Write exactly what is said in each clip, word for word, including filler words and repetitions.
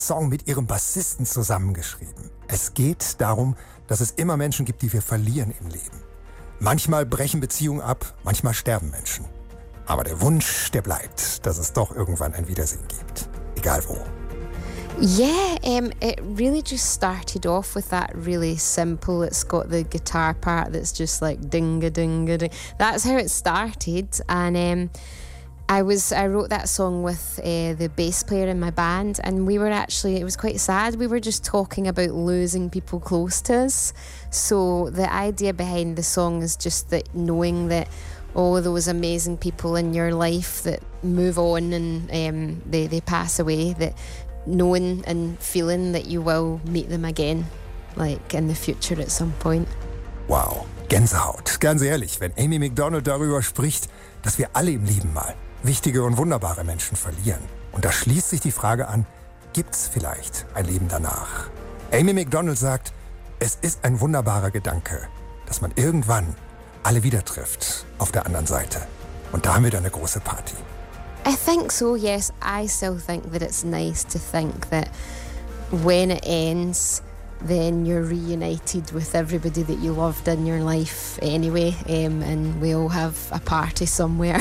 Song mit ihrem Bassisten zusammengeschrieben. Es geht darum, dass es immer Menschen gibt, die wir verlieren im Leben. Manchmal brechen Beziehungen ab, manchmal sterben Menschen. Aber der Wunsch, der bleibt, dass es doch irgendwann ein Wiedersehen gibt. Egal wo. Yeah, um, it really just started off with that really simple, it's got the guitar part that's just like ding-a-ding-a-ding. That's how it started, and um, I was I wrote that song with uh, the bass player in my band, and we were actually, it was quite sad, we were just talking about losing people close to us. So the idea behind the song is just that knowing that all those amazing people in your life that move on and um, they, they pass away, that knowing and feeling that you will meet them again, like in the future at some point. Wow, Gänsehaut. Ganz ehrlich, wenn Amy Macdonald darüber spricht, dass wir alle im Leben mal wichtige und wunderbare Menschen verlieren. Und da schließt sich die Frage an, gibt's vielleicht ein Leben danach? Amy Macdonald sagt, es ist ein wunderbarer Gedanke, dass man irgendwann alle wieder trifft auf der anderen Seite. Und da haben wir dann eine große Party. I think so, yes. I still think that it's nice to think that when it ends, then you're reunited with everybody that you loved in your life anyway, um, and we all have a party somewhere.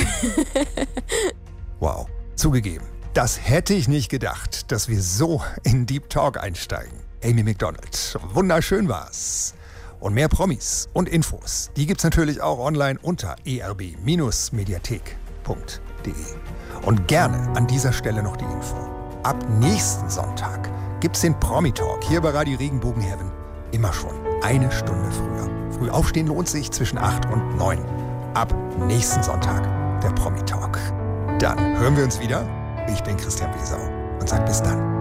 Wow, zugegeben, das hätte ich nicht gedacht, dass wir so in Deep Talk einsteigen. Amy Macdonald, wunderschön war's. Und mehr Promis und Infos, die gibt's natürlich auch online unter e r b mediathek punkt de. Und gerne an dieser Stelle noch die Info. Ab nächsten Sonntag gibt's den Promi-Talk hier bei Radio Regenbogen Heaven. Immer schon eine Stunde früher. Früh aufstehen lohnt sich zwischen acht und neun. Ab nächsten Sonntag der Promi-Talk. Dann hören wir uns wieder. Ich bin Christian Wesau und sag bis dann.